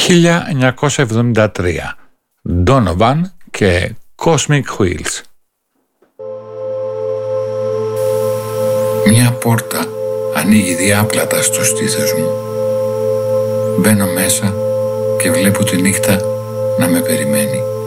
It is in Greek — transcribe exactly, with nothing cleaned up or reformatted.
χίλια εννιακόσια εβδομήντα τρία. Donovan και Cosmic Wheels. Μια πόρτα ανοίγει διάπλατα στο στήθος μου. Μπαίνω μέσα και βλέπω τη νύχτα να με περιμένει.